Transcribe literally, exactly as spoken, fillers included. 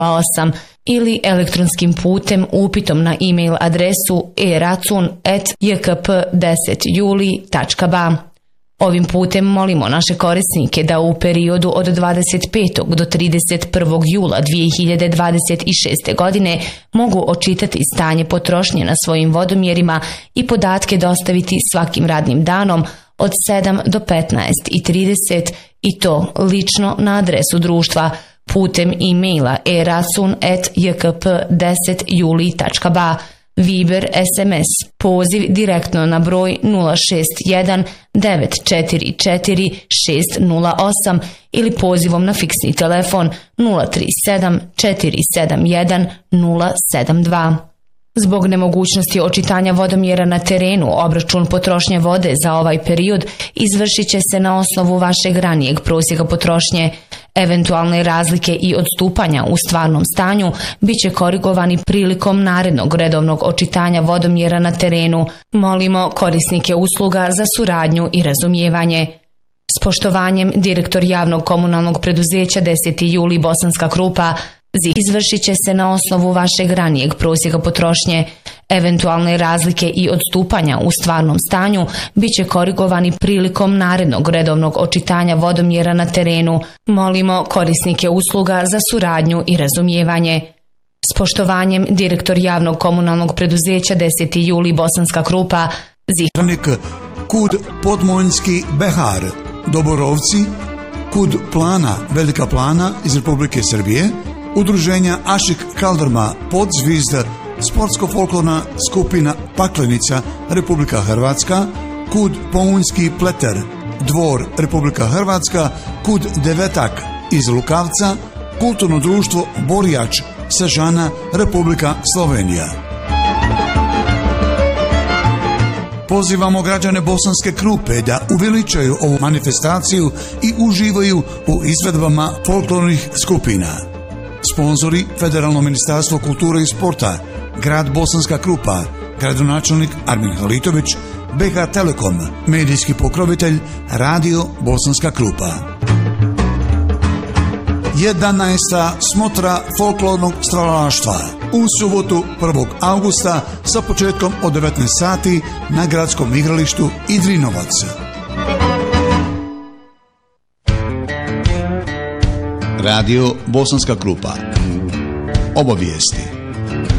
osam ili elektronskim putem upitom na e-mail adresu e racun at j k p deset juli tačka b a. Ovim putem molimo naše korisnike da u periodu od dvadeset petog do trideset prvog jula dvije hiljade dvadeset šeste. godine mogu očitati stanje potrošnje na svojim vodomjerima i podatke dostaviti svakim radnim danom od sedam do petnaest i trideset i to lično na adresu društva putem e-maila e racun at j k p deset juli tačka b a, Viber, es em es, poziv direktno na broj nula šest jedan devet četiri četiri šest nula osam ili pozivom na fiksni telefon nula tri sedam četiri sedam jedan nula sedam dva. Zbog nemogućnosti očitanja vodomjera na terenu, obračun potrošnje vode za ovaj period izvršit će se na osnovu vašeg ranijeg prosjeka potrošnje. Eventualne razlike i odstupanja u stvarnom stanju bit će korigovani prilikom narednog redovnog očitanja vodomjera na terenu. Molimo korisnike usluga za suradnju i razumijevanje. S poštovanjem, direktor javnog komunalnog preduzeća deseti juli Bosanska Krupa, Z I izvršit će se na osnovu vašeg ranijeg prosjeka potrošnje. Eventualne razlike i odstupanja u stvarnom stanju bit će korigovani prilikom narednog redovnog očitanja vodomjera na terenu. Molimo korisnike usluga za suradnju i razumijevanje. S poštovanjem, direktor javnog komunalnog preduzeća deseti juli Bosanska Krupa, Z I Kud Podmojnski Behar, Doborovci, Kud Plana, Velika Plana iz Republike Srbije, Udruženja Ašik Kaldrma Podzvizd, sportsko-folklorna skupina Paklenica, Republika Hrvatska, Kud Pounjski Pleter, Dvor, Republika Hrvatska, Kud Devetak iz Lukavca, Kulturno društvo Borjač, Sežana, Republika Slovenija. Pozivamo građane Bosanske Krupe da uveličaju ovu manifestaciju i uživaju u izvedbama folklornih skupina. Sponzori Federalno ministarstvo kulture i sporta, grad Bosanska Krupa, gradonačelnik Armin Halitović, B H Telekom, medijski pokrovitelj Radio Bosanska Krupa. jedanaesta smotra folklornog stvaralaštva u subotu prvog avgusta sa početkom od devetnaest sati na gradskom igralištu Idrinovac. Radio Bosanska Krupa. Obavijesti.